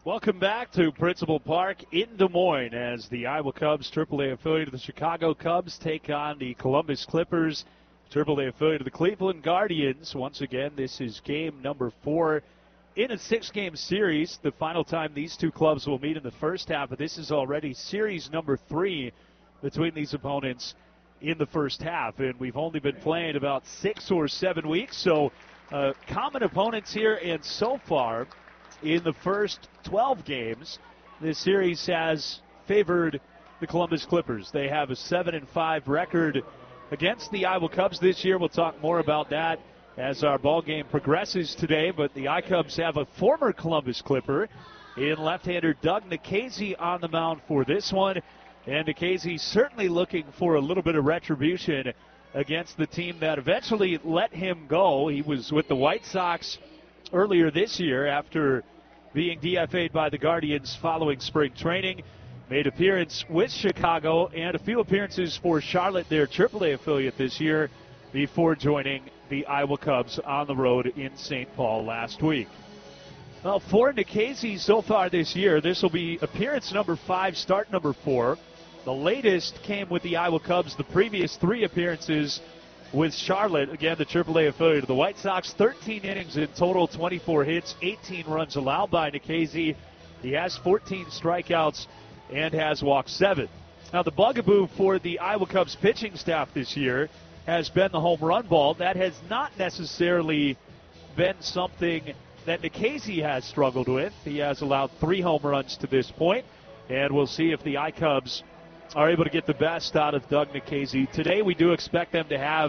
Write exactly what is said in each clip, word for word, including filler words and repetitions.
Welcome back to Principal Park in Des Moines as the Iowa Cubs, triple A affiliate of the Chicago Cubs, take on the Columbus Clippers, triple A affiliate of the Cleveland Guardians. Once again, this is game number four in a six-game series. The final time these two clubs will meet in the first half, but this is already series number three between these opponents in the first half. And we've only been playing about six or seven weeks, so uh, common opponents here, and so far in the first twelve games, this series has favored the Columbus Clippers. They have a seven and five record against the Iowa Cubs this year. We'll talk more about that as our ball game progresses today. But the I-Cubs have a former Columbus Clipper in left-hander Doug Nikhazy on the mound for this one. And Nikhazy certainly looking for a little bit of retribution against the team that eventually let him go. He was with the White Sox earlier this year after being D F A'd by the Guardians following spring training. Made appearance with Chicago and a few appearances for Charlotte, their triple A affiliate this year, before joining the Iowa Cubs on the road in Saint Paul last week. Well, for Nikhazy so far this year, this will be appearance number five, start number four. The latest came with the Iowa Cubs. The previous three appearances with Charlotte, again, the triple A affiliate of the White Sox. thirteen innings in total, twenty-four hits, eighteen runs allowed by Nikhazy. He has fourteen strikeouts and has walked seven. Now, the bugaboo for the Iowa Cubs pitching staff this year has been the home run ball. That has not necessarily been something that Nikhazy has struggled with. He has allowed three home runs to this point, and we'll see if the I-Cubs are able to get the best out of Doug Nikhazy. Today we do expect them to have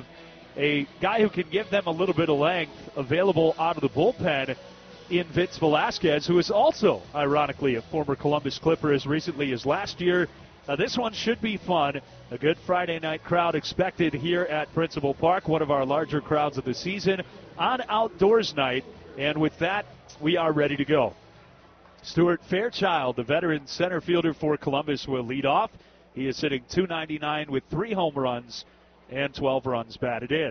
a guy who can give them a little bit of length available out of the bullpen in Vince Velasquez, who is also, ironically, a former Columbus Clipper as recently as last year. Now, this one should be fun. A good Friday night crowd expected here at Principal Park, one of our larger crowds of the season, on outdoors night. And with that, we are ready to go. Stuart Fairchild, the veteran center fielder for Columbus, will lead off. He is sitting two ninety-nine with three home runs and twelve runs batted in.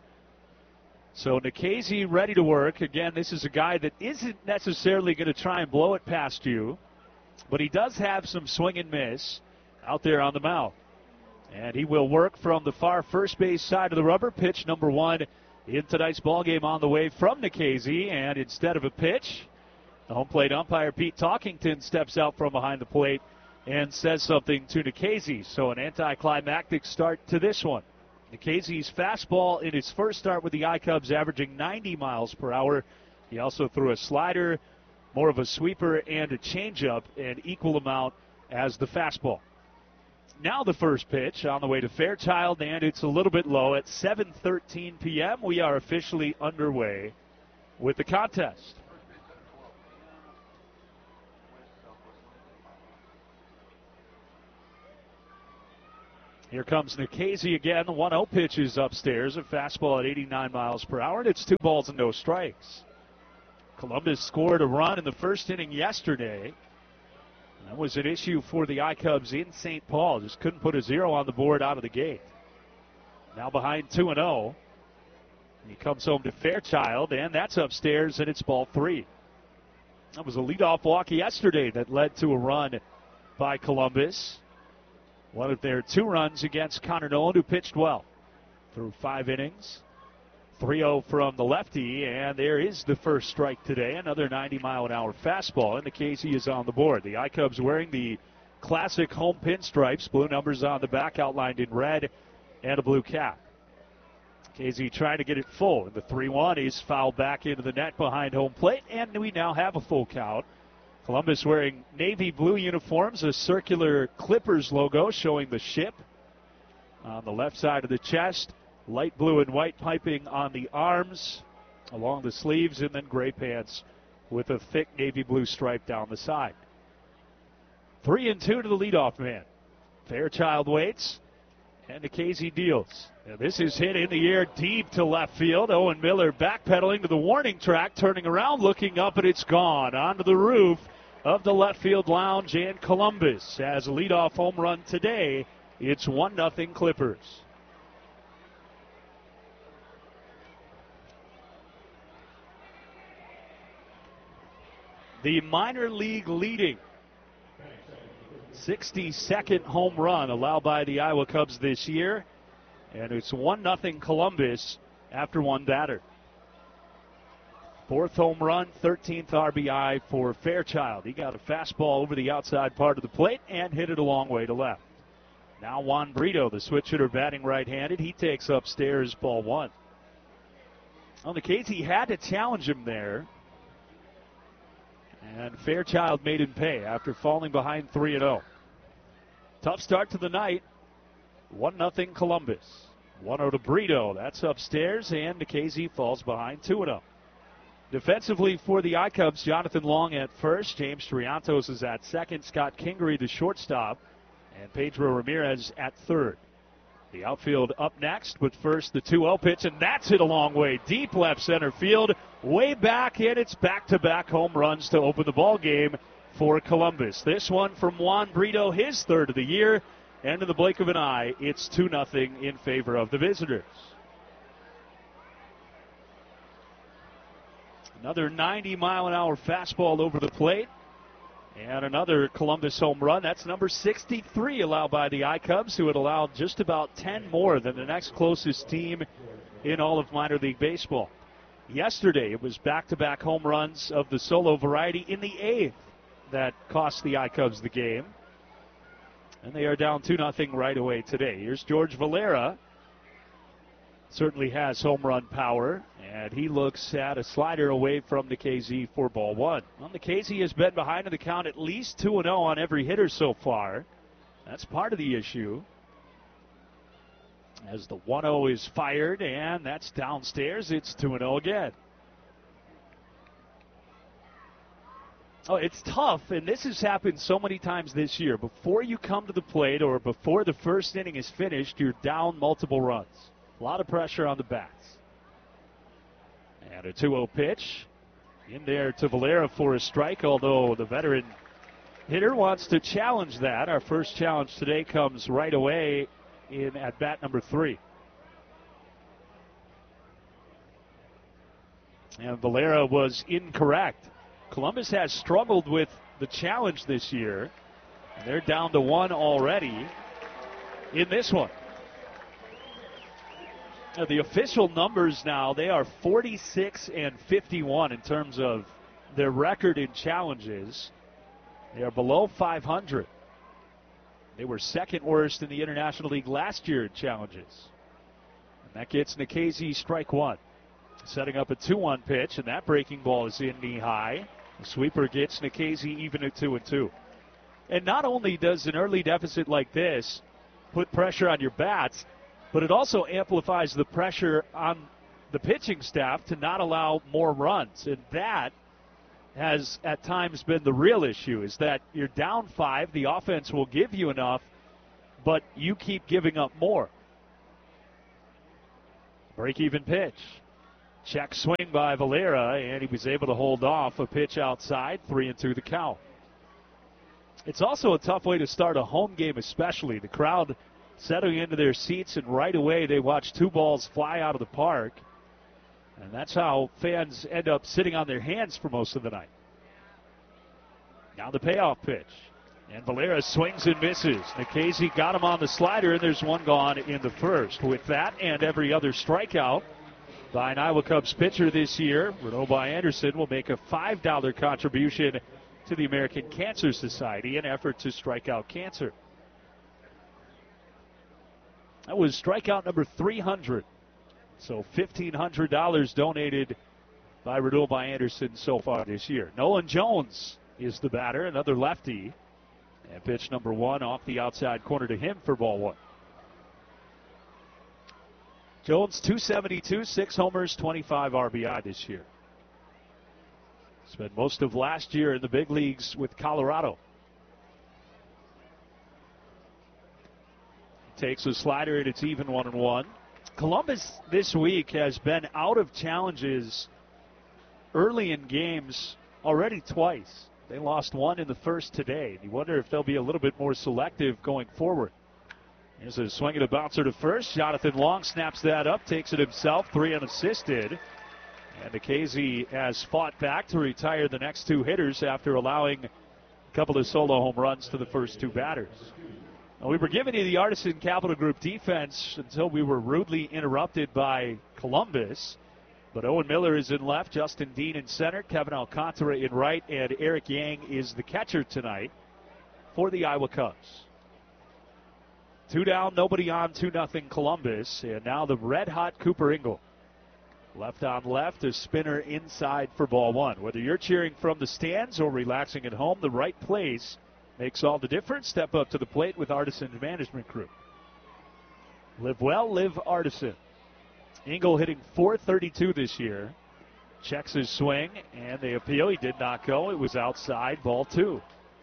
So Nikhazy ready to work. Again, this is a guy that isn't necessarily going to try and blow it past you, but he does have some swing and miss out there on the mound. And he will work from the far first base side of the rubber. Pitch number one in tonight's ballgame on the way from Nikhazy. And instead of a pitch, the home plate umpire Pete Talkington steps out from behind the plate and says something to Nikhazy. So an anticlimactic start to this one. Nikhazy's fastball in his first start with the I-Cubs averaging ninety miles per hour. He also threw a slider, more of a sweeper, and a changeup, an equal amount as the fastball. Now the first pitch on the way to Fairchild, and it's a little bit low. At seven thirteen p.m., we are officially underway with the contest. Here comes Nikhazy again. The one oh pitch is upstairs. A fastball at eighty-nine miles per hour, and it's two balls and no strikes. Columbus scored a run in the first inning yesterday. That was an issue for the I-Cubs in Saint Paul. Just couldn't put a zero on the board out of the gate. Now behind two and oh. He comes home to Fairchild, and that's upstairs, and it's ball three. That was a leadoff walk yesterday that led to a run by Columbus. One of their two runs against Connor Noland, who pitched well through five innings. three oh from the lefty, and there is the first strike today. Another ninety mile an hour fastball, and Nikhazy is on the board. The I-Cubs wearing the classic home pinstripes, blue numbers on the back outlined in red, and a blue cap. Nikhazy trying to get it full. The three one is fouled back into the net behind home plate, and we now have a full count. Columbus wearing navy blue uniforms, a circular Clippers logo showing the ship on the left side of the chest, light blue and white piping on the arms, along the sleeves, and then gray pants with a thick navy blue stripe down the side. Three and two to the leadoff man. Fairchild waits, and Nikhazy deals. And this is hit in the air deep to left field. Owen Miller backpedaling to the warning track, turning around, looking up, and it's gone onto the roof of the left field lounge, and Columbus has a leadoff home run today. It's one nothing Clippers. the minor league leading sixty-second home run allowed by the Iowa Cubs this year. And it's one nothing Columbus after one batter. Fourth home run, thirteenth R B I for Fairchild. He got a fastball over the outside part of the plate and hit it a long way to left. Now Juan Brito, the switch hitter, batting right-handed. He takes upstairs, ball one. On the case, he had to challenge him there. And Fairchild made him pay after falling behind three and oh. Tough start to the night. one nothing Columbus. one oh to Brito. That's upstairs, and Nikhazy falls behind two and oh. Defensively for the I-Cubs, Jonathan Long at first. James Triantos is at second. Scott Kingery, the shortstop. And Pedro Ramirez at third. The outfield up next, but first the two oh pitch, and that's hit a long way. Deep left center field, way back, and it's back-to-back home runs to open the ball game for Columbus. This one from Juan Brito, his third of the year. And in the blink of an eye, it's two nothing in favor of the visitors. Another ninety mile an hour fastball over the plate. And another Columbus home run. That's number sixty-three allowed by the I-Cubs, who had allowed just about ten more than the next closest team in all of minor league baseball. Yesterday, it was back-to-back home runs of the solo variety in the eighth that cost the I-Cubs the game. And they are down two nothing right away today. Here's George Valera. Certainly has home run power, and he looks at a slider away from Nikhazy for ball one. Well, Nikhazy has been behind in the count at least two and oh on every hitter so far. That's part of the issue. As the one oh is fired, and that's downstairs, it's two and oh again. Oh, it's tough, and this has happened so many times this year. Before you come to the plate or before the first inning is finished, you're down multiple runs. A lot of pressure on the bats. And a two oh pitch in there to Valera for a strike, although the veteran hitter wants to challenge that. Our first challenge today comes right away in at bat number three. And Valera was incorrect. Columbus has struggled with the challenge this year. And they're down to one already in this one. Now, the official numbers now, they are forty-six and fifty-one in terms of their record in challenges. They are below five hundred. They were second worst in the International League last year in challenges. And that gets Nikhazy strike one. Setting up a two one pitch, and that breaking ball is in knee high. The sweeper gets Nikhazy even at two and two. And not only does an early deficit like this put pressure on your bats, but it also amplifies the pressure on the pitching staff to not allow more runs. And that has at times been the real issue, is that you're down five, the offense will give you enough, but you keep giving up more. Break-even pitch. Check swing by Valera, and he was able to hold off a pitch outside, three and two the count. It's also a tough way to start a home game, especially. The crowd settling into their seats, and right away they watch two balls fly out of the park. And that's how fans end up sitting on their hands for most of the night. Now the payoff pitch. And Valera swings and misses. Nikhazy got him on the slider, and there's one gone in the first. With that and every other strikeout by an Iowa Cubs pitcher this year, Renaud Anderson will make a five dollar contribution to the American Cancer Society in an effort to strike out cancer. That was strikeout number three hundred. So fifteen hundred dollars donated by Renaud Anderson so far this year. Nolan Jones is the batter, another lefty. And pitch number one off the outside corner to him for ball one. Jones, two seventy-two, six homers, twenty-five R B I this year. Spent most of last year in the big leagues with Colorado. Takes a slider, and it's even one and one. Columbus this week has been out of challenges early in games already twice. They lost one in the first today. You wonder if they'll be a little bit more selective going forward. Here's a swing and a bouncer to first. Jonathan Long snaps that up, takes it himself, three unassisted. And Nikhazy has fought back to retire the next two hitters after allowing a couple of solo home runs to the first two batters. Now, we were giving you the Artisan Capital Group defense until we were rudely interrupted by Columbus. But Owen Miller is in left, Justin Dean in center, Kevin Alcantara in right, and Eric Yang is the catcher tonight for the Iowa Cubs. Two down, nobody on, two nothing Columbus. And now the red-hot Cooper Ingle. Left on left, a spinner inside for ball one. Whether you're cheering from the stands or relaxing at home, the right place makes all the difference. Step up to the plate with Artisan Management Group. Live well, live Artisan. Ingle hitting four thirty-two this year. Checks his swing, and the appeal. He did not go. It was outside, ball two.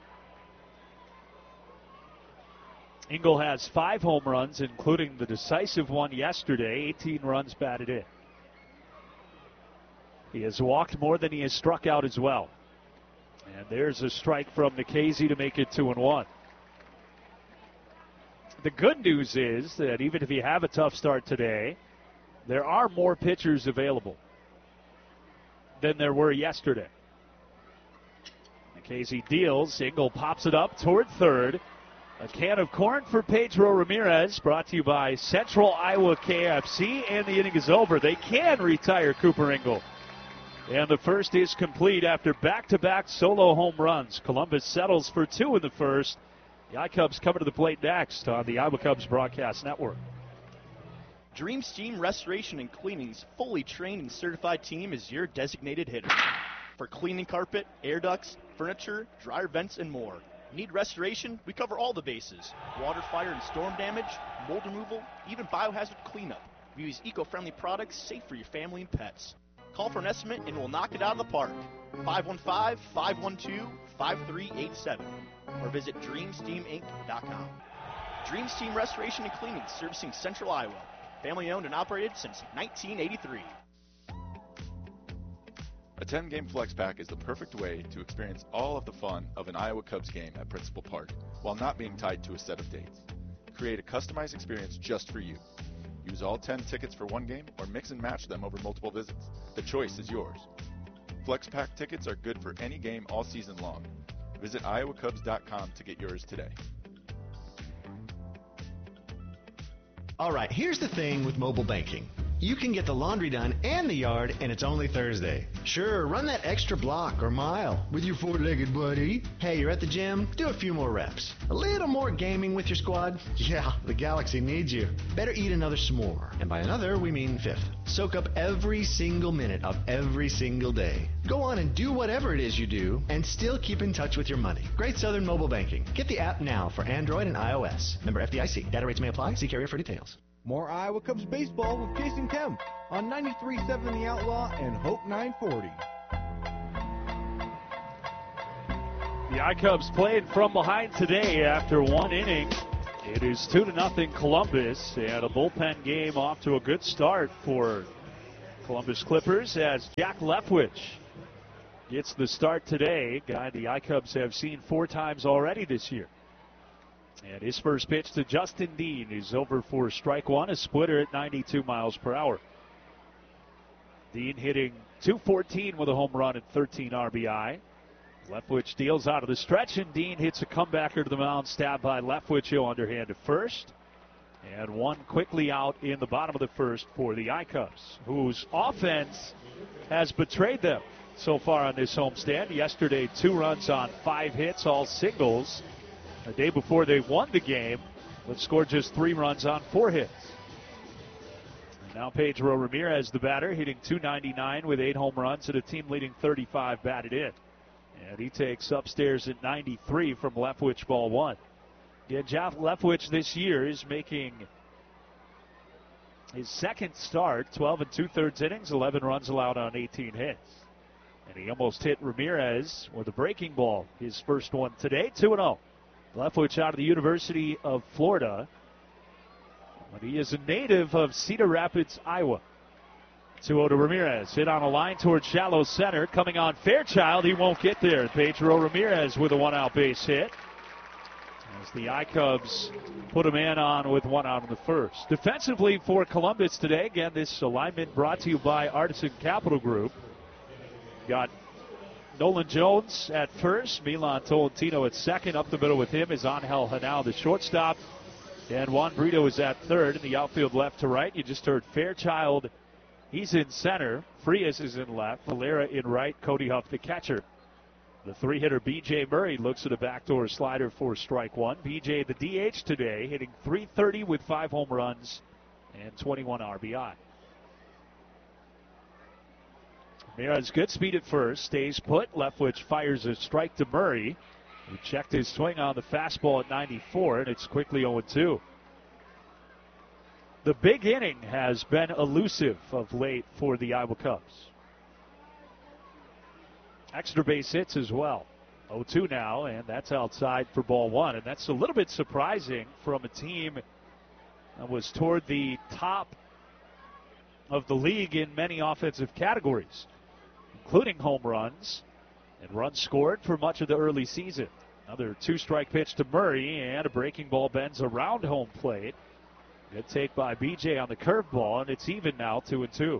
Ingle has five home runs, including the decisive one yesterday. eighteen runs batted in. He has walked more than he has struck out as well. And there's a strike from Nikhazy to make it two and one. The good news is that even if you have a tough start today, there are more pitchers available than there were yesterday. Nikhazy deals. Ingle pops it up toward third. A can of corn for Pedro Ramirez, brought to you by Central Iowa K F C, and the inning is over. They can retire Cooper Ingle. And the first is complete after back-to-back solo home runs. Columbus settles for two in the first. The iCubs come to the plate next on the Iowa Cubs Broadcast Network. Dream Steam Restoration and Cleaning's fully trained and certified team is your designated hitter. For cleaning carpet, air ducts, furniture, dryer vents, and more. Need restoration? We cover all the bases. Water, fire, and storm damage, mold removal, even biohazard cleanup. We use eco-friendly products safe for your family and pets. Call for an estimate and we'll knock it out of the park. five one five, five one two, five three eight seven or visit dream steam inc dot com. Dream Steam Restoration and Cleaning, servicing Central Iowa. Family owned and operated since nineteen eighty-three. A ten-game flex pack is the perfect way to experience all of the fun of an Iowa Cubs game at Principal Park while not being tied to a set of dates. Create a customized experience just for you. Use all ten tickets for one game or mix and match them over multiple visits. The choice is yours. Flex pack tickets are good for any game all season long. Visit iowa cubs dot com to get yours today. All right, here's the thing with mobile banking. You can get the laundry done and the yard, and it's only Thursday. Sure, run that extra block or mile with your four-legged buddy. Hey, you're at the gym? Do a few more reps. A little more gaming with your squad? Yeah, the Galaxy needs you. Better eat another s'more. And by another, we mean fifth. Soak up every single minute of every single day. Go on and do whatever it is you do, and still keep in touch with your money. Great Southern Mobile Banking. Get the app now for Android and iOS. Member F D I C. Data rates may apply. See carrier for details. More Iowa Cubs baseball with Jason Kemp on ninety-three point seven The Outlaw and Hope nine forty. The iCubs playing from behind today after one inning. It is two to nothing Columbus, and a bullpen game off to a good start for Columbus Clippers as Jack Leftwich gets the start today. Guy the iCubs have seen four times already this year. And his first pitch to Justin Dean is over for strike one, a splitter at ninety-two miles per hour. Dean hitting two fourteen with a home run and thirteen R B I. Leftwich deals out of the stretch, and Dean hits a comebacker to the mound, stabbed by Leftwich. He'll underhand to first. And one quickly out in the bottom of the first for the iCubs, whose offense has betrayed them so far on this homestand. Yesterday, two runs on five hits, all singles. The day before they won the game, but scored just three runs on four hits. And now Pedro Ramirez, the batter, hitting two ninety-nine with eight home runs and a team-leading thirty-five batted in. And he takes upstairs at ninety-three from Leftwich, ball one. Yeah, Jeff Leftwich this year is making his second start, twelve and two-thirds innings, eleven runs allowed on eighteen hits. And he almost hit Ramirez with a breaking ball, his first one today, two and oh. Leftwich out of the University of Florida. But he is a native of Cedar Rapids, Iowa. two oh to Ramirez. Hit on a line towards shallow center. Coming on Fairchild. He won't get there. Pedro Ramirez with a one-out base hit. as the I-Cubs put a man on with one out in the first. Defensively for Columbus today, again, this alignment brought to you by Artisan Capital Group. Got Nolan Jones at first, Milan Tolentino at second. Up the middle with him is Angel Hanau, the shortstop. And Juan Brito is at third in the outfield left to right. You just heard Fairchild. He's in center. Frias is in left. Valera in right. Cody Huff, the catcher. The three-hitter B J Murray looks at a backdoor slider for strike one. B J, the D H today, hitting three thirty with five home runs and twenty-one R B I. Ramirez, good speed at first, stays put. Leftwich fires a strike to Murray, who checked his swing on the fastball at ninety-four, and it's quickly oh two. The big inning has been elusive of late for the Iowa Cubs. Extra base hits as well. oh two now, and that's outside for ball one. And that's a little bit surprising from a team that was toward the top of the league in many offensive categories, including home runs and runs scored for much of the early season. Another two-strike pitch to Murray, and a breaking ball bends around home plate. Good take by B J on the curveball, and it's even now, two and two.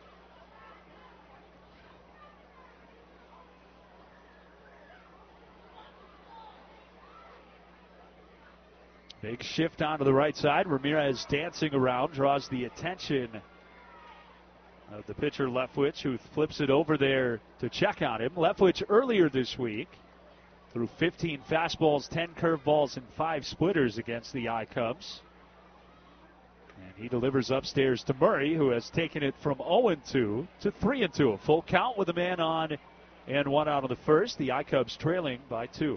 Big shift onto the right side. Ramirez dancing around, draws the attention of the pitcher Leftwich, who flips it over there to check on him. Leftwich earlier this week threw fifteen fastballs, ten curveballs, and five splitters against the I-Cubs. And he delivers upstairs to Murray, who has taken it from oh and two to three and two. A full count with a man on and one out of the first. The I-Cubs trailing by two.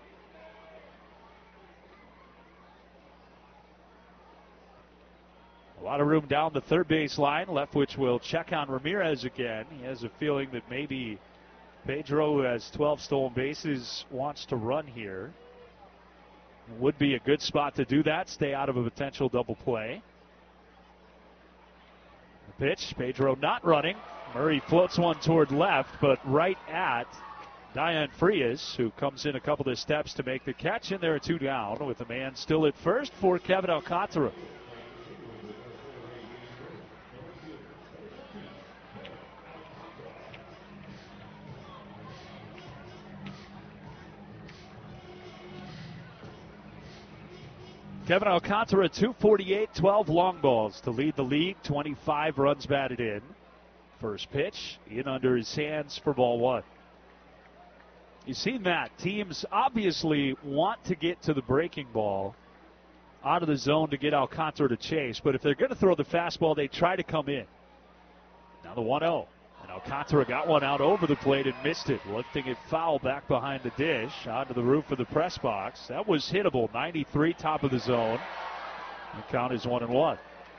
A lot of room down the third base line. Leftwich will check on Ramirez again. He has a feeling that maybe Pedro, who has twelve stolen bases, wants to run here. It would be a good spot to do that. Stay out of a potential double play. The pitch, Pedro not running. Murray floats one toward left, but right at Diane Frias, who comes in a couple of steps to make the catch, and there are two down with a man still at first for Kevin Alcantara. Kevin Alcantara, two forty-eight, twelve long balls to lead the league, twenty-five runs batted in. First pitch, in under his hands for ball one. You've seen that. Teams obviously want to get to the breaking ball out of the zone to get Alcantara to chase, but if they're going to throw the fastball, they try to come in. Now the one oh. And Alcantara got one out over the plate and missed it, lifting it foul back behind the dish onto the roof of the press box. That was hittable, ninety-three, top of the zone. The count is one and one.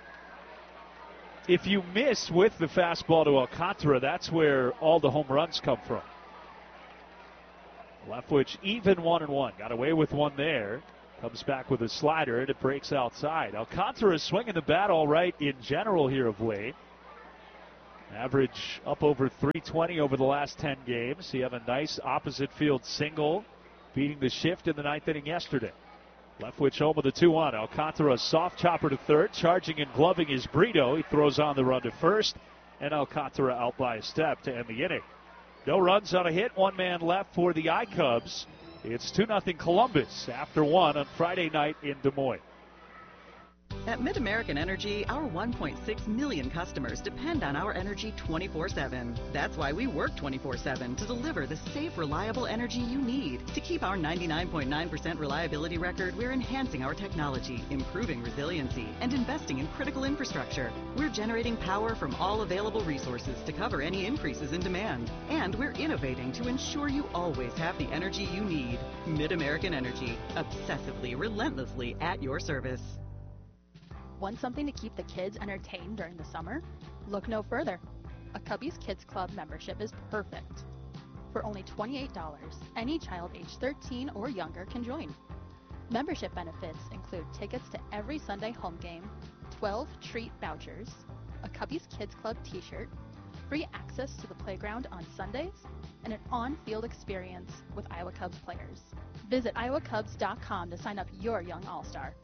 If you miss with the fastball to Alcantara, that's where all the home runs come from. Leftwich even one and one. Got away with one there. Comes back with a slider, and it breaks outside. Alcantara is swinging the bat all right in general here of late. Average up over three twenty over the last ten games. He had a nice opposite field single, beating the shift in the ninth inning yesterday. Leftwich home with a two one. Alcantara, soft chopper to third. Charging and gloving is Brito. He throws on the run to first, and Alcantara out by a step to end the inning. No runs on a hit. One man left for the I-Cubs. It's two nothing Columbus after one on Friday night in Des Moines. At MidAmerican Energy, our one point six million customers depend on our energy twenty-four seven. That's why we work twenty-four seven to deliver the safe, reliable energy you need. To keep our ninety-nine point nine percent reliability record, we're enhancing our technology, improving resiliency, and investing in critical infrastructure. We're generating power from all available resources to cover any increases in demand. And we're innovating to ensure you always have the energy you need. MidAmerican Energy, obsessively, relentlessly at your service. Want something to keep the kids entertained during the summer? Look no further. A Cubbies Kids Club membership is perfect. For only twenty-eight dollars, any child age thirteen or younger can join. Membership benefits include tickets to every Sunday home game, twelve treat vouchers, a Cubbies Kids Club t-shirt, free access to the playground on Sundays, and an on-field experience with Iowa Cubs players. Visit iowa cubs dot com to sign up your young all-star.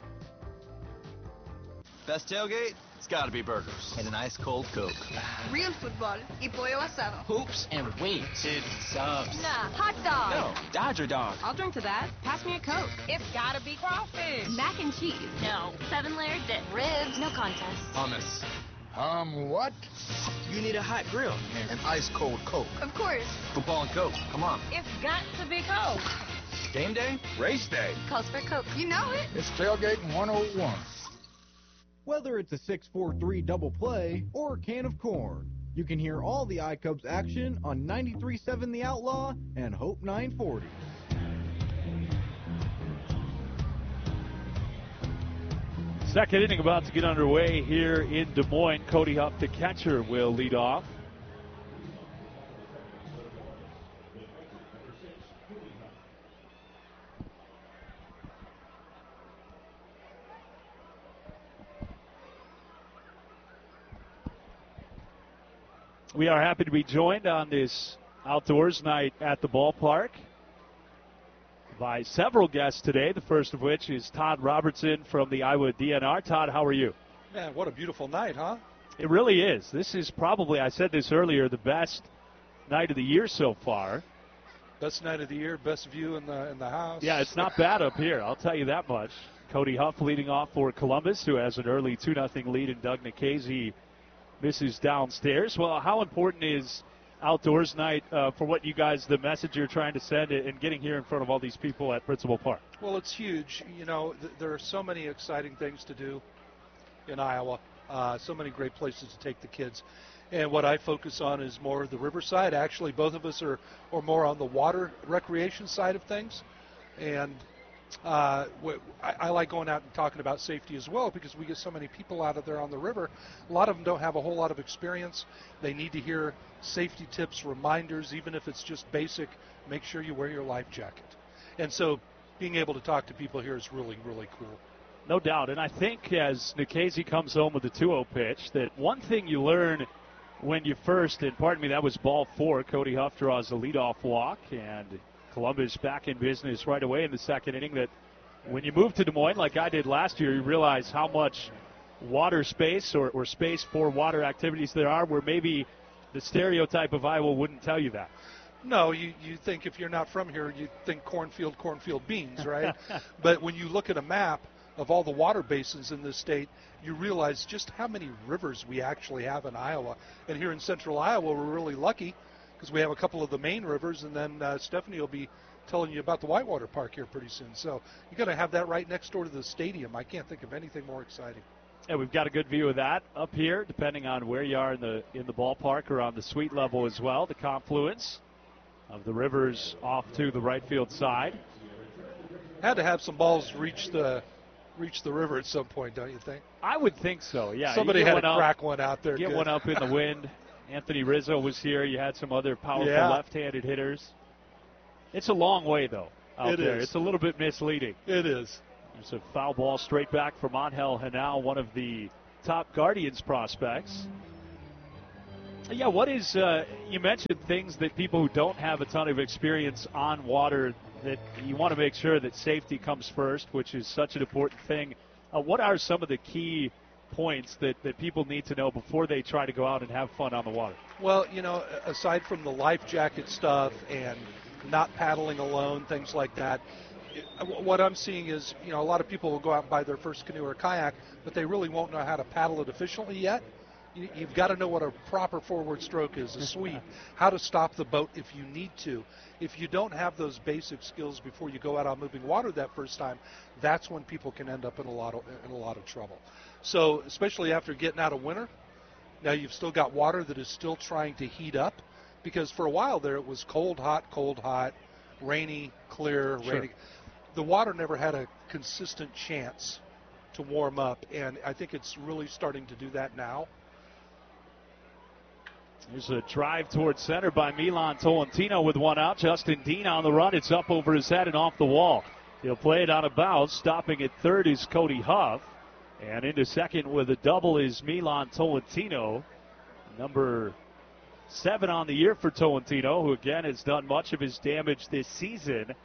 Best tailgate? It's gotta be burgers. And an ice cold Coke. Real football y pollo asado. Hoops and wings. It's subs. Nah, hot dog. No, Dodger dog. I'll drink to that. Pass me a Coke. It's gotta be crawfish. Mac and cheese. No. Seven-layer dip. Ribs. No contest. Hummus. Um, what? You need a hot grill. An ice cold Coke. Of course. Football and Coke. Come on. It's got to be Coke. Game day? Race day. Calls for Coke. You know it. It's Tailgating one oh one. Whether it's a six four three double play or a can of corn, you can hear all the iCubs action on ninety-three point seven The Outlaw and Hope nine forty. Second inning about to get underway here in Des Moines. Cody Huff, the catcher, will lead off. We are happy to be joined on this outdoors night at the ballpark by several guests today, the first of which is Todd Robertson from the Iowa D N R. Todd, how are you? Man, what a beautiful night, huh? It really is. This is probably, I said this earlier, the best night of the year so far. Best night of the year, best view in the in the house. Yeah, it's not bad up here, I'll tell you that much. Cody Huff leading off for Columbus, who has an early two nothing lead, and Doug Nikhazy misses downstairs. Well, how important is outdoors night uh, for what you guys, the message you're trying to send and getting here in front of all these people at Principal Park? Well, it's huge. You know, th- there are so many exciting things to do in Iowa, uh, so many great places to take the kids. And what I focus on is more the riverside. Actually, both of us are, are more on the water recreation side of things. And Uh, I, I like going out and talking about safety as well, because we get so many people out of there on the river. A lot of them don't have a whole lot of experience. They need to hear safety tips, reminders, even if it's just basic. Make sure you wear your life jacket. And so being able to talk to people here is really, really cool. No doubt. And I think as Nikhazy comes home with the two oh pitch, that one thing you learn when you first, and pardon me, that was ball four. Cody Huff draws the leadoff walk, and Columbus back in business right away in the second inning, that when you move to Des Moines like I did last year, you realize how much water space or, or space for water activities there are, where maybe the stereotype of Iowa wouldn't tell you that. No, you, you think if you're not from here, you think cornfield, cornfield beans, right? But when you look at a map of all the water basins in this state, you realize just how many rivers we actually have in Iowa. And here in central Iowa, we're really lucky, because we have a couple of the main rivers, and then uh, Stephanie will be telling you about the Whitewater Park here pretty soon. So you got to have that right next door to the stadium. I can't think of anything more exciting. And we've got a good view of that up here, depending on where you are in the in the ballpark or on the suite level as well. The confluence of the rivers off to the right field side. Had to have some balls reach the reach the river at some point, don't you think? I would think so. Yeah. Somebody had to up, crack one out there. Get good. one up in the wind. Anthony Rizzo was here. You had some other powerful yeah. left-handed hitters. It's a long way, though, out it there. Is. It's a little bit misleading. It is. There's a foul ball straight back from Angel Henao, one of the top Guardians prospects. Yeah, what is, uh, you mentioned things that people who don't have a ton of experience on water, that you want to make sure that safety comes first, which is such an important thing. Uh, what are some of the key points that, that people need to know before they try to go out and have fun on the water? Well, you know, aside from the life jacket stuff and not paddling alone, things like that, what I'm seeing is, you know, a lot of people will go out and buy their first canoe or kayak, but they really won't know how to paddle it efficiently yet. You've got to know what a proper forward stroke is, a sweep, how to stop the boat if you need to. If you don't have those basic skills before you go out on moving water that first time, that's when people can end up in a lot of in a lot of trouble. So, especially after getting out of winter, now you've still got water that is still trying to heat up, because for a while there it was cold, hot, cold, hot, rainy, clear, Sure. rainy. The water never had a consistent chance to warm up, and I think it's really starting to do that now. There's a drive towards center by Milan Tolentino with one out. Justin Dean on the run. It's up over his head and off the wall. He'll play it out of bounds. Stopping at third is Cody Huff. And into second with a double is Milan Tolentino. Number seven on the year for Tolentino, who again has done much of his damage this season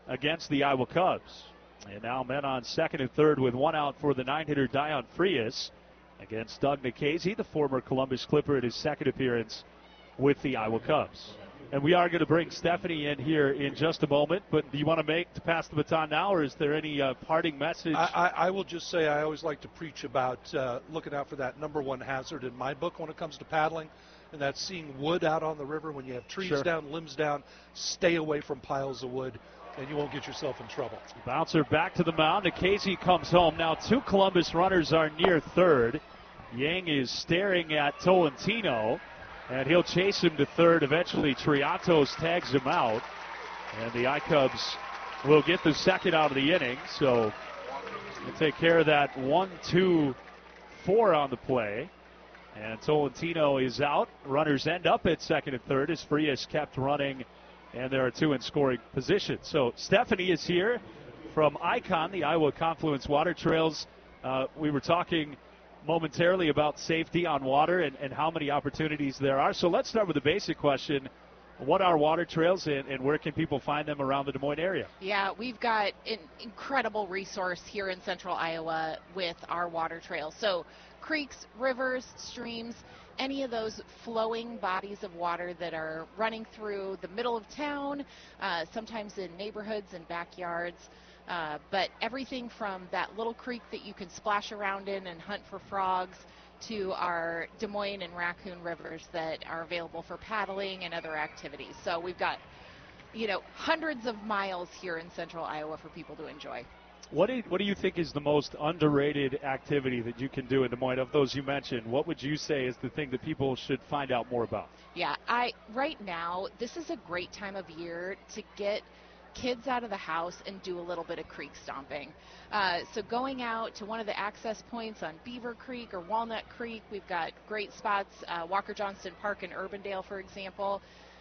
against the Iowa Cubs. And now men on second and third with one out for the nine-hitter Dion Frias against Doug Nikhazy, the former Columbus Clipper, in his second appearance with the Iowa Cubs. And we are going to bring Stephanie in here in just a moment, but do you want to make to pass the baton now, or is there any uh, parting message? I, I, I will just say I always like to preach about uh, looking out for that number one hazard in my book when it comes to paddling, and that's seeing wood out on the river. When you have trees Sure. down, limbs down, stay away from piles of wood, and you won't get yourself in trouble. Bouncer back to the mound. Nikhazy comes home. Now two Columbus runners are near third. Yang is staring at Tolentino, and he'll chase him to third. Eventually, Triatos tags him out, and the I-Cubs will get the second out of the inning. So we'll take care of that one, two, four on the play. And Tolentino is out. Runners end up at second and third as Frias kept running, and there are two in scoring position. So Stephanie is here from ICON, the Iowa Confluence Water Trails. Uh, we were talking momentarily about safety on water and, and how many opportunities there are. So let's start with the basic question. What are water trails, and, and where can people find them around the Des Moines area? Yeah, we've got an incredible resource here in central Iowa with our water trails. So creeks, rivers, streams, any of those flowing bodies of water that are running through the middle of town, uh, sometimes in neighborhoods and backyards. Uh, but everything from that little creek that you can splash around in and hunt for frogs to our Des Moines and Raccoon rivers that are available for paddling and other activities. So we've got, you know, hundreds of miles here in central Iowa for people to enjoy. What do, you, what do you think is the most underrated activity that you can do in Des Moines? Of those you mentioned, what would you say is the thing that people should find out more about? Yeah, I right now, this is a great time of year to get kids out of the house and do a little bit of creek stomping. Uh, so going out to one of the access points on Beaver Creek or Walnut Creek, we've got great spots, uh, Walker Johnston Park in Urbandale, for example.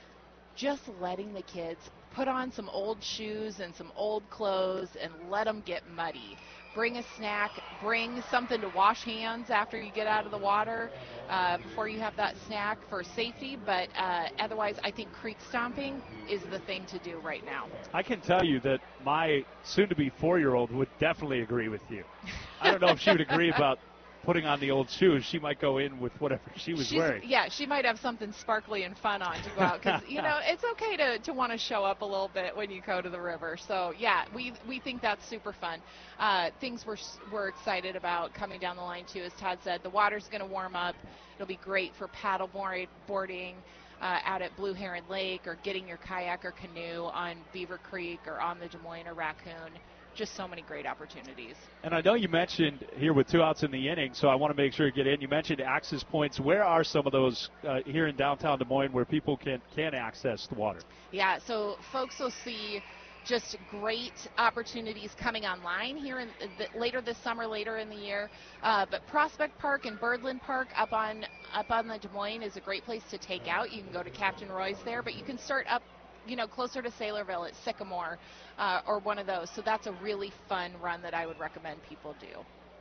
Just letting the kids put on some old shoes and some old clothes and let them get muddy. Bring a snack, bring something to wash hands after you get out of the water uh, before you have that snack for safety. But uh, otherwise, I think creek stomping is the thing to do right now. I can tell you that my soon-to-be four-year-old would definitely agree with you. I don't know if she would agree about putting on the old shoes. She might go in with whatever she was She's, wearing. Yeah, she might have something sparkly and fun on to go out because, you know, it's okay to, to want to show up a little bit when you go to the river. So, yeah, we we think that's super fun. Uh, things we're, we're excited about coming down the line, too, as Todd said. The water's going to warm up. It'll be great for paddle boarding uh, out at Blue Heron Lake or getting your kayak or canoe on Beaver Creek or on the Des Moines or Raccoon. Just so many great opportunities. And I know you mentioned here with two outs in the inning, so I want to make sure you get in. You mentioned access points. Where are some of those uh, here in downtown Des Moines where people can, can access the water? Yeah, so folks will see just great opportunities coming online here in the, later this summer, later in the year. Uh, but Prospect Park and Birdland Park up on up on the Des Moines is a great place to take out. You can go to Captain Roy's there, but you can start up, you know, closer to Saylorville at Sycamore uh, or one of those. So that's a really fun run that I would recommend people do.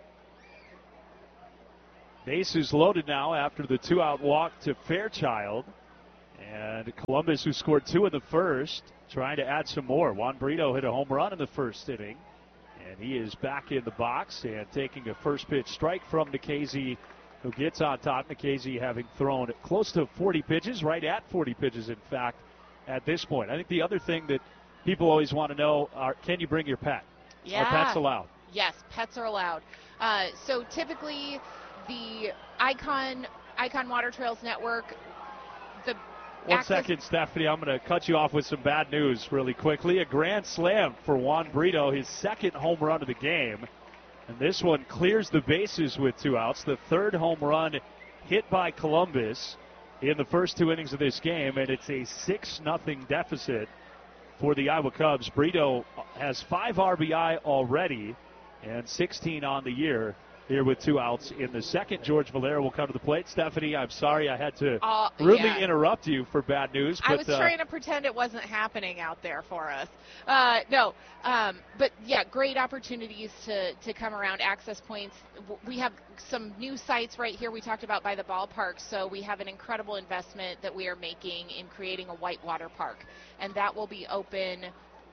Bases loaded now after the two-out walk to Fairchild. And Columbus, who scored two in the first, trying to add some more. Juan Brito hit a home run in the first inning. And he is back in the box and taking a first pitch strike from Nikhazy, who gets on top. Nikhazy having thrown close to forty pitches, right at forty pitches, in fact, at this point. I think the other thing that people always want to know are, can you bring your pet? Yeah. Are pets allowed? Yes, pets are allowed. Uh, so typically the Icon Icon Water Trails Network, the One access- second, Stephanie. I'm going to cut you off with some bad news really quickly. A grand slam for Juan Brito, his second home run of the game. And this one clears the bases with two outs. The third home run hit by Columbus in the first two innings of this game, and it's a six nothing deficit for the Iowa Cubs. Brito has five R B I already and sixteen on the year here with two outs in the second. George Valera will come to the plate. Stephanie, I'm sorry I had to uh, really yeah. interrupt you for bad news. But, I was uh, trying to pretend it wasn't happening out there for us. Uh, no, um, but yeah, great opportunities to, to come around, access points. We have some new sites right here we talked about by the ballpark, so we have an incredible investment that we are making in creating a whitewater park, and that will be open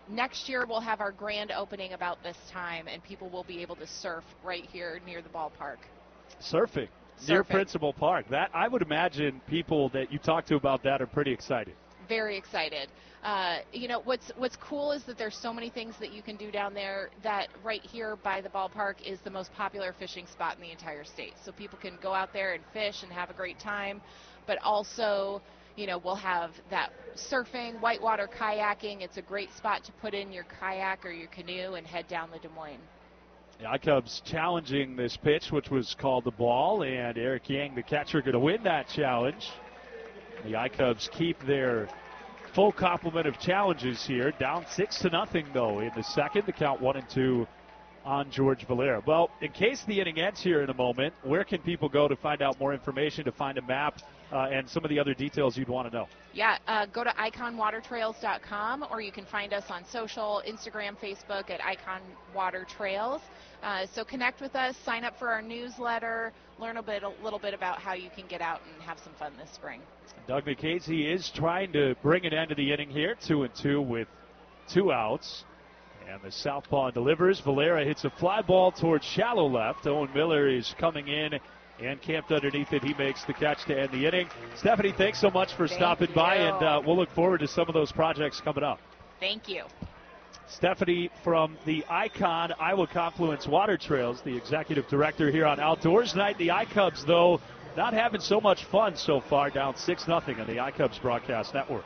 next year we'll have our grand opening about this time, and people will be able to surf right here near the ballpark. Surfing, Surfing. near Principal Park. That I would imagine people that you talk to about that are pretty excited. Very excited. Uh, you know, what's what's cool is that there's so many things that you can do down there that right here by the ballpark is the most popular fishing spot in the entire state. So people can go out there and fish and have a great time, but also, you know, we'll have that surfing, whitewater kayaking. It's a great spot to put in your kayak or your canoe and head down the Des Moines. The I-Cubs challenging this pitch, which was called the ball, and Eric Yang, the catcher, going to win that challenge. The I-Cubs keep their full complement of challenges here. Down six to nothing, though, in the second. The count one and two on George Valera. Well, in case the inning ends here in a moment, where can people go to find out more information, to find a map, uh, and some of the other details you'd want to know? Yeah, uh, go to icon water trails dot com, or you can find us on social, Instagram, Facebook at Icon Water Trails. Uh, so connect with us, sign up for our newsletter, learn a bit, a little bit about how you can get out and have some fun this spring. Doug Nikhazy is trying to bring an end to the inning here, two and two with two outs. And the southpaw delivers. Valera hits a fly ball towards shallow left. Owen Miller is coming in and camped underneath it. He makes the catch to end the inning. Stephanie, thanks so much for Thank stopping you. by, and uh, we'll look forward to some of those projects coming up. Thank you. Stephanie from the Icon Iowa Confluence Water Trails, the executive director here on Outdoors Night. The I-Cubs, though, not having so much fun so far, down six nothing on the I-Cubs broadcast network.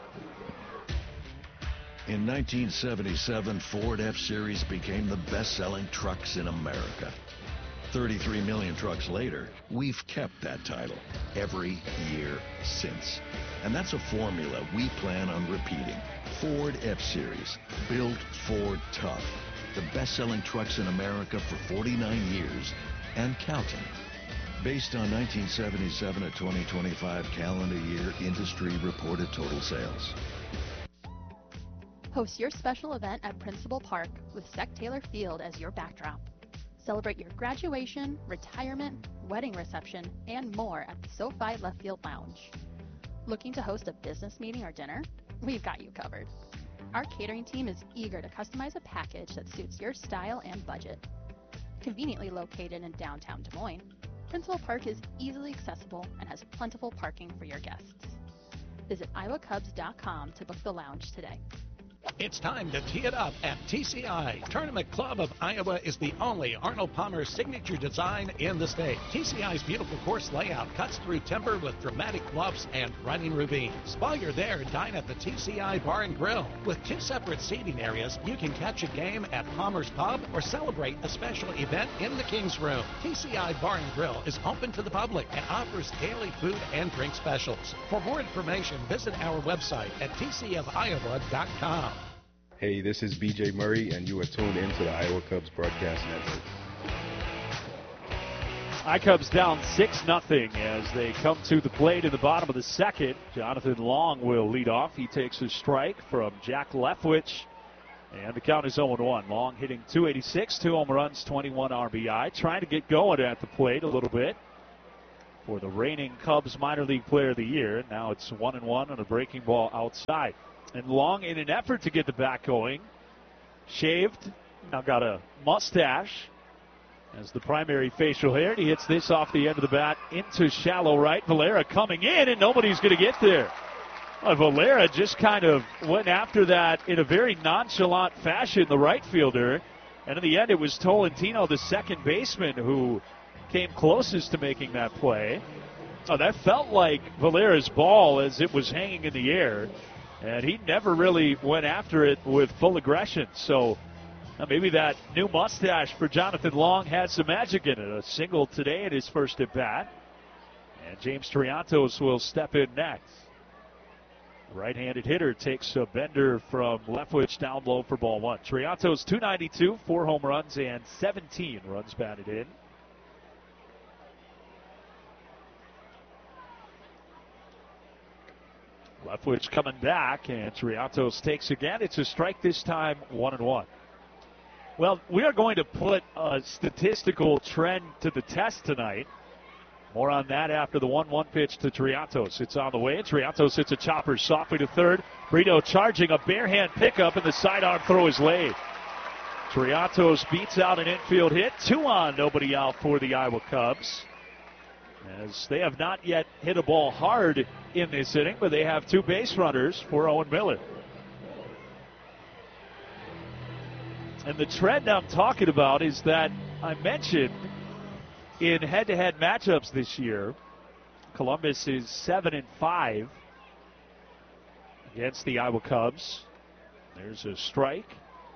In nineteen seventy-seven, Ford F-Series became the best-selling trucks in America. thirty-three million trucks later, we've kept that title every year since. And that's a formula we plan on repeating. Ford F-Series, built Ford tough. The best-selling trucks in America for forty-nine years and counting. Based on nineteen seventy-seven to twenty twenty-five calendar year industry reported total sales. Host your special event at Principal Park with Sec Taylor Field as your backdrop. Celebrate your graduation, retirement, wedding reception, and more at the SoFi Left Field Lounge. Looking to host a business meeting or dinner? We've got you covered. Our catering team is eager to customize a package that suits your style and budget. Conveniently located in downtown Des Moines, Principal Park is easily accessible and has plentiful parking for your guests. Visit iowa cubs dot com to book the lounge today. It's time to tee it up at T C I. Tournament Club of Iowa is the only Arnold Palmer signature design in the state. T C I's beautiful course layout cuts through timber with dramatic bluffs and running ravines. While you're there, dine at the T C I Bar and Grill. With two separate seating areas, you can catch a game at Palmer's Pub or celebrate a special event in the King's Room. T C I Bar and Grill is open to the public and offers daily food and drink specials. For more information, visit our website at t c f iowa dot com. Hey, this is B J Murray, and you are tuned into the Iowa Cubs broadcast network. I-Cubs down six nothing as they come to the plate in the bottom of the second. Jonathan Long will lead off. He takes a strike from Jack Leftwich, and the count is oh and one. Long hitting two eighty-six, two home runs, twenty-one R B I. Trying to get going at the plate a little bit for the reigning Cubs minor league player of the year. Now it's one and one on a breaking ball outside. And Long, in an effort to get the bat going, shaved, now got a mustache as the primary facial hair. And he hits this off the end of the bat into shallow right. Valera coming in, and nobody's going to get there. Well, Valera just kind of went after that in a very nonchalant fashion, the right fielder. And in the end, it was Tolentino, the second baseman, who came closest to making that play. Oh, that felt like Valera's ball as it was hanging in the air. And he never really went after it with full aggression. So uh, maybe that new mustache for Jonathan Long has some magic in it. A single today at his first at bat. And James Triantos will step in next. Right-handed hitter takes a bender from Leftwich down low for ball one. Triantos two ninety-two, four home runs, and seventeen runs batted in. Leftwich coming back, and Triantos takes again. It's a strike this time, one and one. Well, we are going to put a statistical trend to the test tonight. More on that after the one one pitch to Triatos. It's on the way. Triatos hits a chopper softly to third. Brito charging a bare hand pickup, and the sidearm throw is laid. Triatos beats out an infield hit. Two on, nobody out for the Iowa Cubs, as they have not yet hit a ball hard in this inning, but they have two base runners for Owen Miller. And the trend I'm talking about is that I mentioned in head-to-head matchups this year, Columbus is seven and five against the Iowa Cubs. There's a strike,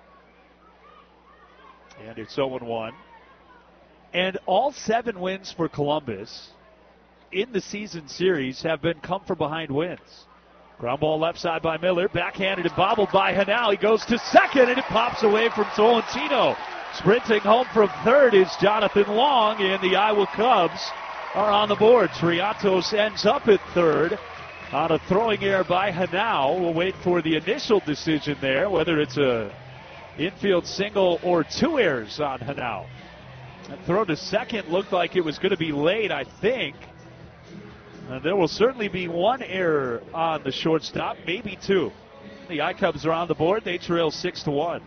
and it's oh and one. And all seven wins for Columbus in the season series have been come-from-behind wins. Ground ball left side by Miller, backhanded and bobbled by Hanal. He goes to second, and it pops away from Tolentino. Sprinting home from third is Jonathan Long, and the Iowa Cubs are on the board. Triatos ends up at third on a throwing error by Hanal. We'll wait for the initial decision there, whether it's a infield single or two errors on Hanal. That throw to second looked like it was going to be late, I think. And there will certainly be one error on the shortstop, maybe two. The I-Cubs are on the board. They trail six to one.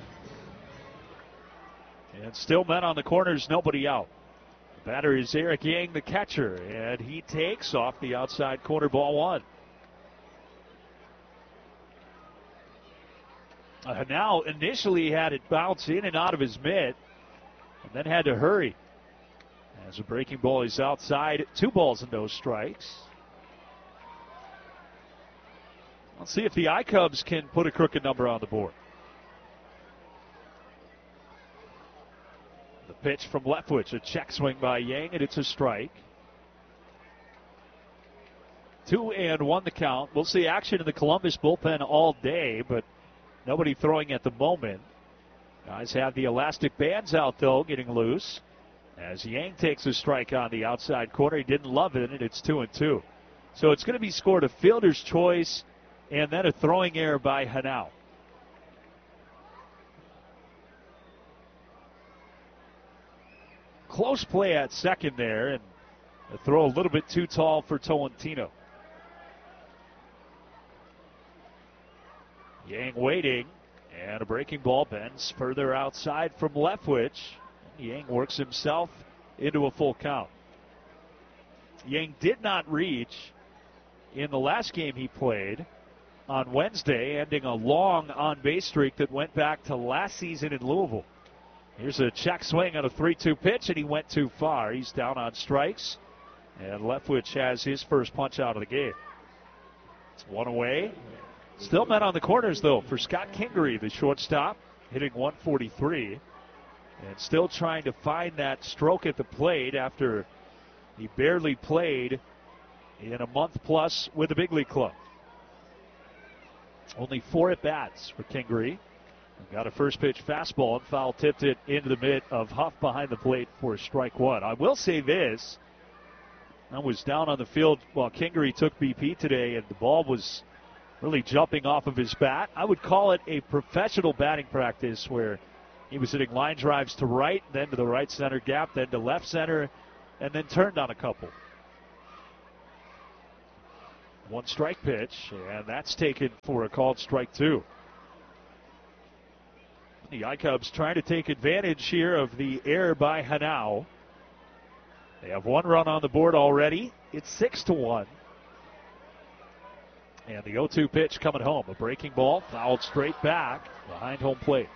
And still men on the corners, nobody out. The batter is Eric Yang, the catcher, and he takes off the outside corner, ball one. Uh, now initially had it bounce in and out of his mitt, and then had to hurry. As a breaking ball is outside, two balls and no strikes. Let's see if the I-Cubs can put a crooked number on the board. The pitch from Leftwich, a check swing by Yang, and it's a strike. Two and one the count. We'll see action in the Columbus bullpen all day, but nobody throwing at the moment. Guys have the elastic bands out, though, getting loose. As Yang takes a strike on the outside corner, he didn't love it, and it's two and two. So it's going to be scored a fielder's choice and then a throwing error by Hanal. Close play at second there, and the throw a little bit too tall for Tolentino. Yang waiting, and a breaking ball bends further outside from Leftwich. Yang works himself into a full count. Yang did not reach in the last game he played on Wednesday, ending a long on-base streak that went back to last season in Louisville. Here's a check swing on a three two pitch, and he went too far. He's down on strikes, and Leftwich has his first punch out of the game. One away. Still men on the corners, though, for Scott Kingery, the shortstop, hitting one forty-three. And still trying to find that stroke at the plate after he barely played in a month plus with the big league club. Only four at-bats for Kingery. Got a first pitch fastball and foul tipped it into the mitt of Huff behind the plate for strike one. I will say this. I was down on the field while Kingery took B P today, and the ball was really jumping off of his bat. I would call it a professional batting practice where he was hitting line drives to right, then to the right center gap, then to left center, and then turned on a couple. One strike pitch, and that's taken for a called strike two. The I-Cubs trying to take advantage here of the error by Hanau. They have one run on the board already. It's six to one. And the oh two pitch coming home. A breaking ball, fouled straight back behind home plate.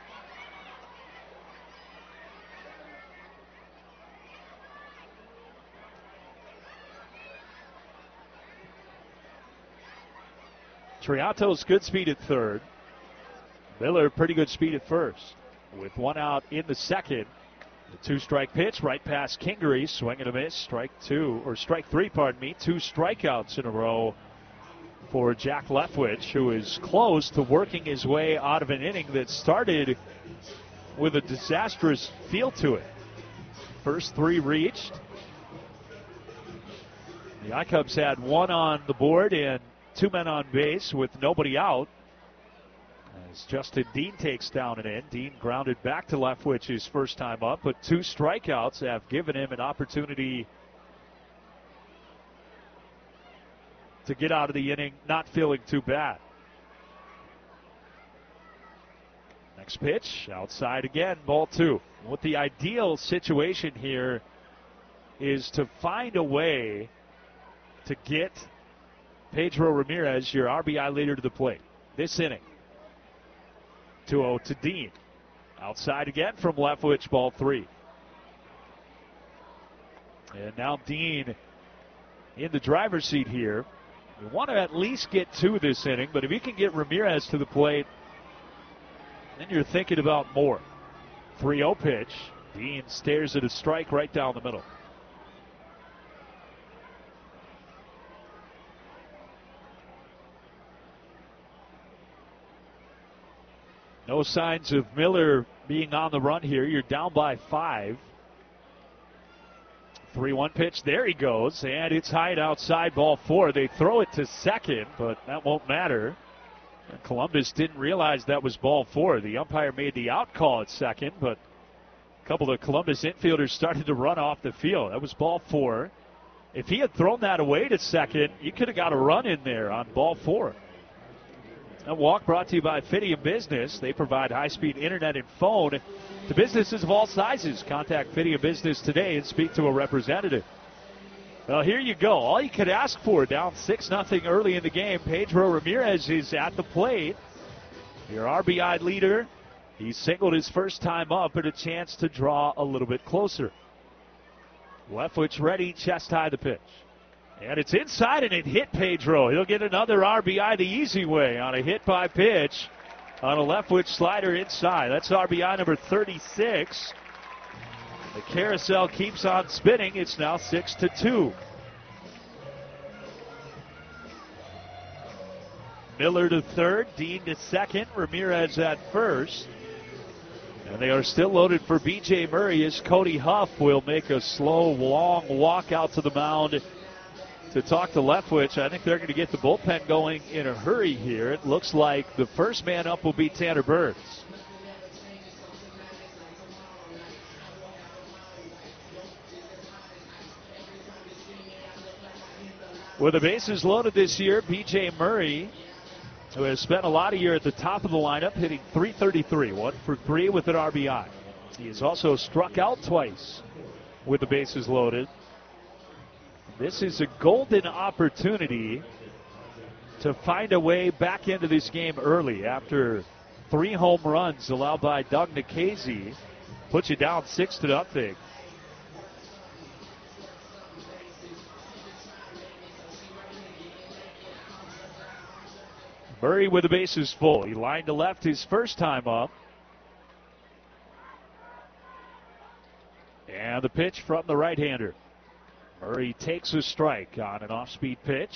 Triatos good speed at third. Miller pretty good speed at first. With one out in the second. The two-strike pitch right past Kingery. Swing and a miss. Strike two, or strike three, pardon me. Two strikeouts in a row for Jack Leftwich, who is close to working his way out of an inning that started with a disastrous feel to it. First three reached. The I-Cubs had one on the board and two men on base with nobody out. As Justin Dean takes down an in. Dean grounded back to Leftwich his first time up, but two strikeouts have given him an opportunity to get out of the inning not feeling too bad. Next pitch, outside again, ball two. What the ideal situation here is to find a way to get Pedro Ramirez, your R B I leader, to the plate this inning. two oh to Dean. Outside again from Leftwich, ball three. And now Dean in the driver's seat here. You want to at least get two this inning, but if you can get Ramirez to the plate, then you're thinking about more. three oh pitch. Dean stares at a strike right down the middle. No signs of Miller being on the run here. You're down by five. three one pitch. There he goes. And it's high and outside, ball four. They throw it to second, but that won't matter. Columbus didn't realize that was ball four. The umpire made the out call at second, but a couple of Columbus infielders started to run off the field. That was ball four. If he had thrown that away to second, you could have got a run in there on ball four. A walk brought to you by Fidium Business. They provide high-speed internet and phone to businesses of all sizes. Contact Fidium Business today and speak to a representative. Well, here you go. All you could ask for, down six nothing early in the game. Pedro Ramirez is at the plate. Your R B I leader. He singled his first time up, but a chance to draw a little bit closer. Leftwich ready, chest high the pitch. And it's inside, and it hit Pedro. He'll get another R B I the easy way on a hit by pitch on a Leftwich slider inside. That's R B I number thirty-six. The carousel keeps on spinning. It's now six to two. Miller to third, Dean to second, Ramirez at first. And they are still loaded for B J Murray as Cody Huff will make a slow, long walk out to the mound to talk to Leftwich. I think they're going to get the bullpen going in a hurry here. It looks like the first man up will be Tanner Burns. With the bases loaded this year, B J Murray, who has spent a lot of year at the top of the lineup, hitting three thirty-three, one for three with an R B I. He has also struck out twice with the bases loaded. This is a golden opportunity to find a way back into this game early after three home runs allowed by Doug Nikhazy. Puts you down six to nothing. Murray with the bases full. He lined to left his first time up. And the pitch from the right-hander. Murray takes a strike on an off-speed pitch.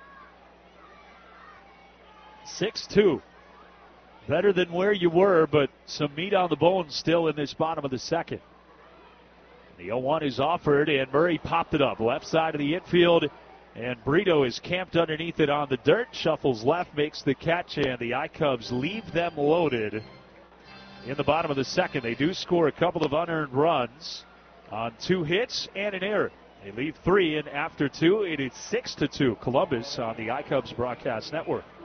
six two. Better than where you were, but some meat on the bone still in this bottom of the second. The oh one is offered, and Murray popped it up. Left side of the infield, and Brito is camped underneath it on the dirt. Shuffles left, makes the catch, and the I-Cubs leave them loaded in the bottom of the second. They do score a couple of unearned runs on two hits and an error. They leave three, and after two, it is six to two. Columbus on the I-Cubs broadcast network.